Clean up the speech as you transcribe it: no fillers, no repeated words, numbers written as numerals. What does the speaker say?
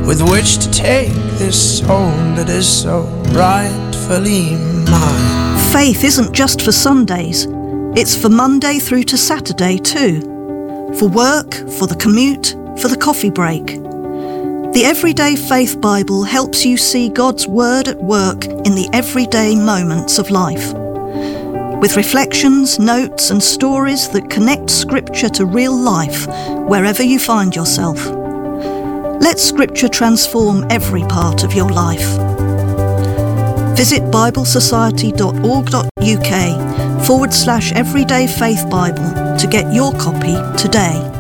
with which to take this home that is so rightfully mine. Faith isn't just for Sundays. It's for Monday through to Saturday too. For work, for the commute, for the coffee break. The Everyday Faith Bible helps you see God's Word at work in the everyday moments of life. With reflections, notes and stories that connect Scripture to real life wherever you find yourself. Let Scripture transform every part of your life. Visit biblesociety.org.uk/Everyday Faith Bible to get your copy today.